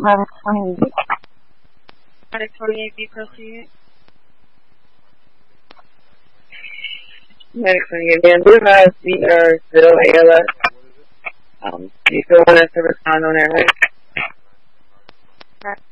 Medic 28. Medic 28B, proceed. Medic 28, man, do have CR still ALS. Do you still want us to respond on airway?